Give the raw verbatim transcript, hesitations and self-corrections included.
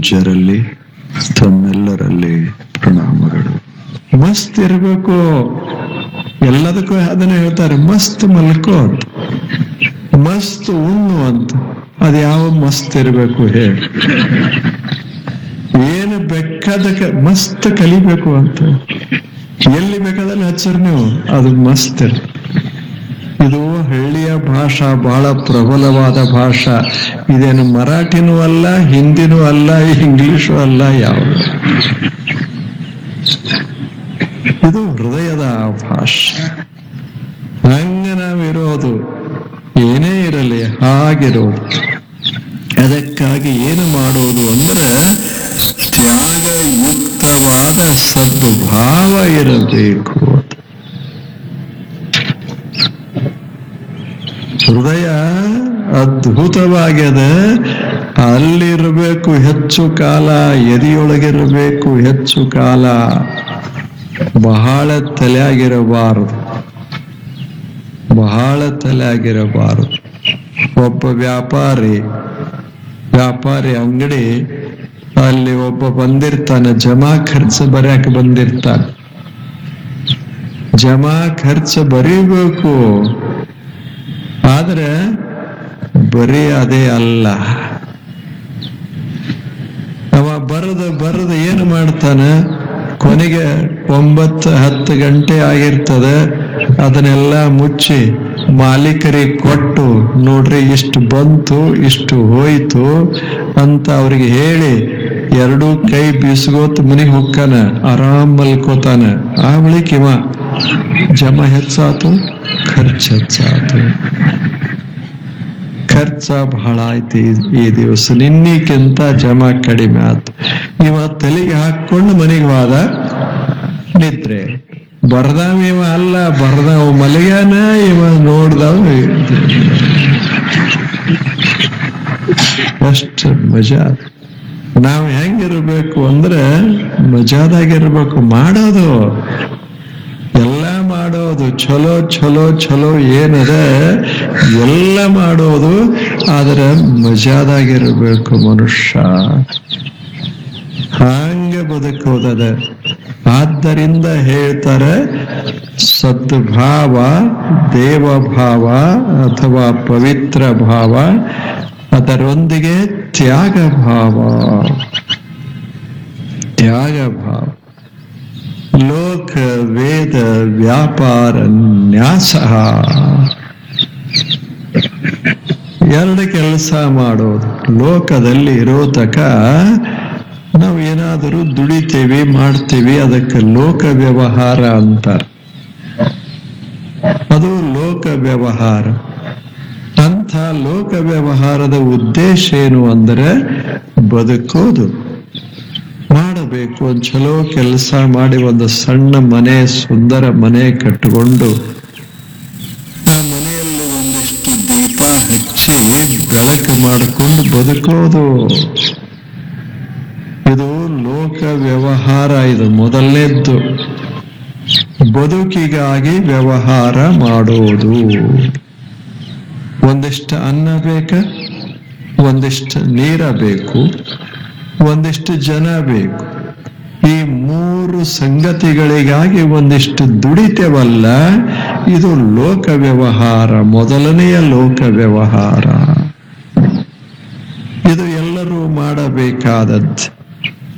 ಪೂಜ್ಯರಲ್ಲಿ ತಮ್ಮೆಲ್ಲರಲ್ಲಿ ಪ್ರಣಾಮಗಳು. ಮಸ್ತ್ ಇರಬೇಕು, ಎಲ್ಲದಕ್ಕೂ ಅದನ್ನ ಹೇಳ್ತಾರೆ, ಮಸ್ತ್ ಮಲ್ಕೋ ಅಂತ, ಮಸ್ತ್ ಉಣ್ಣು ಅಂತ. ಅದ್ ಯಾವ ಮಸ್ತ್ ಇರಬೇಕು ಹೇಳಿ? ಏನು ಬೇಕಾದ ಮಸ್ತ್ ಕಲಿಬೇಕು ಅಂತ, ಎಲ್ಲಿ ಬೇಕಾದಲ್ಲಿ ಹಚ್ಚರ್ ನೀವು, ಅದು ಮಸ್ತ್ ಇರ. ಇದು ಹಳ್ಳಿಯ ಭಾಷಾ, ಬಹಳ ಪ್ರಬಲವಾದ ಭಾಷಾ. ಇದೇನು ಮರಾಠಿನೂ ಅಲ್ಲ, ಹಿಂದಿನೂ ಅಲ್ಲ, ಇಂಗ್ಲಿಷು ಅಲ್ಲ, ಯಾವುದು. ಇದು ಹೃದಯದ ಭಾಷೆ. ಹಂಗ ನಾವಿರೋದು, ಏನೇ ಇರಲಿ ಹಾಗಿರೋದು. ಅದಕ್ಕಾಗಿ ಏನು ಮಾಡೋದು ಅಂದ್ರೆ ತ್ಯಾಗಯುಕ್ತವಾದ ಸದ್ಭಾವ ಇರಬೇಕು. ಹೃದಯ ಅದ್ಭುತವಾಗ್ಯದ, ಅಲ್ಲಿರಬೇಕು ಹೆಚ್ಚು ಕಾಲ, ಎದೆಯೊಳಗಿರಬೇಕು ಹೆಚ್ಚು ಕಾಲ, ಬಹಳ ತಲೆಯಾಗಿರಬಾರದು, ಬಹಳ ತಲೆಯಾಗಿರಬಾರದು. ಒಬ್ಬ ವ್ಯಾಪಾರಿ ವ್ಯಾಪಾರಿ ಅಂಗಡಿ, ಅಲ್ಲಿ ಒಬ್ಬ ಬಂದಿರ್ತಾನೆ, ಜಮಾ ಖರ್ಚು ಬರ್ಯಾಕ ಬಂದಿರ್ತಾನೆ. ಜಮಾ ಖರ್ಚು ಬರೀಬೇಕು, ಆದ್ರೆ ಬರೀ ಅದೇ ಅಲ್ಲ. ಅವ ಬರದ ಬರದ ಏನು ಮಾಡ್ತಾನೆ, ಕೊನೆಗೆ ಒಂಬತ್ತು ಹತ್ತು ಗಂಟೆ ಆಗಿರ್ತದೆ, ಅದನ್ನೆಲ್ಲ ಮುಚ್ಚಿ ಮಾಲೀಕರಿಗೆ ಕೊಟ್ಟು, ನೋಡ್ರಿ ಇಷ್ಟು ಬಂತು ಇಷ್ಟು ಹೋಯ್ತು ಅಂತ ಅವ್ರಿಗೆ ಹೇಳಿ, ಎರಡೂ ಕೈ ಬೀಸ್ಕೋತ ಮನೆಗೆ ಹೋಗ್ತಾನ, ಆರಾಮ್ ಮಲ್ಕೋತಾನ. ಆ ಬಳಿಕ ಇವ ಜಮ ಹೆಚ್ಚಾತು, ಖರ್ಚು ಹೆಚ್ಚಾತು. ಖರ್ಚ ಬಹಳ ಆಯ್ತು ಈ ದಿವಸ, ನಿನ್ನಿಕ್ಕಿಂತ ಜಮಾ ಕಡಿಮೆ ಆಯ್ತು. ಇವ ತಲೆಗೆ ಹಾಕೊಂಡು ಮನೆಗೆ ಹೋದ, ನಿದ್ರೆ. ಬರ್ದಾವ ಇವ ಅಲ್ಲ, ಬರ್ದಾವ ಮಲಗ್ಯಾನ, ಇವ ನೋಡ್ದಾವ. ಅಷ್ಟು ಮಜಾ. ನಾವು ಹೆಂಗಿರ್ಬೇಕು ಅಂದ್ರೆ ಮಜಾದಾಗಿರ್ಬೇಕು. ಮಾಡೋದು ಎಲ್ಲ ಮಾಡೋದು ಚಲೋ ಚಲೋ ಚಲೋ ಏನದ ಎಲ್ಲ ಮಾಡೋದು, ಆದ್ರೆ ಮಜಾದಾಗಿರ್ಬೇಕು ಮನುಷ್ಯ. ಹಂಗೆ ಬದುಕೋದದ. ಆದ್ದರಿಂದ ಹೇಳ್ತಾರೆ, ಸದ್ಭಾವ, ದೇವಭಾವ ಅಥವಾ ಪವಿತ್ರ ಭಾವ, ಅದರೊಂದಿಗೆ ತ್ಯಾಗ ಭಾವ. ತ್ಯಾಗ ಭಾವ. ಲೋಕ ವೇದ ವ್ಯಾಪಾರ ನ್ಯಾಸ, ಎರಡು ಕೆಲಸ ಮಾಡೋದು. ಲೋಕದಲ್ಲಿ ಇರೋ ತಕ ನಾವು ಏನಾದರೂ ದುಡಿತೇವಿ, ಮಾಡ್ತೇವಿ, ಅದಕ್ಕೆ ಲೋಕ ವ್ಯವಹಾರ ಅಂತಾರೆ. ಅದು ಲೋಕ ವ್ಯವಹಾರ. ಅಂಥ ಲೋಕ ವ್ಯವಹಾರದ ಉದ್ದೇಶ ಏನು ಅಂದ್ರೆ ಬದುಕೋದು, ಮಾಡಬೇಕು. ಒಂದು ಚಲೋ ಕೆಲಸ ಮಾಡಿ ಒಂದು ಸಣ್ಣ ಮನೆ, ಸುಂದರ ಮನೆ ಕಟ್ಟಿಕೊಂಡು, ಆ ಮನೆಯಲ್ಲಿ ಒಂದಿಷ್ಟು ದೀಪ ಹಚ್ಚಿ ಬೆಳಕು ಮಾಡಿಕೊಂಡು ಬದುಕೋದು. ಇದು ಲೋಕ ವ್ಯವಹಾರ. ಇದು ಮೊದಲನೇದ್ದು, ಬದುಕಿಗಾಗಿ ವ್ಯವಹಾರ ಮಾಡೋದು. ಒಂದಿಷ್ಟು ಅನ್ನ ಬೇಕ, ಒಂದಿಷ್ಟು ನೀರ ಬೇಕು, ಒಂದಿಷ್ಟು ಜನ ಬೇಕು. ಈ ಮೂರು ಸಂಗತಿಗಳಿಗಾಗಿ ಒಂದಿಷ್ಟು ದುಡಿತೇವಲ್ಲ, ಇದು ಲೋಕ ವ್ಯವಹಾರ, ಮೊದಲನೆಯ ಲೋಕ ವ್ಯವಹಾರ. ಇದು ಎಲ್ಲರೂ ಮಾಡಬೇಕಾದದ್ದು.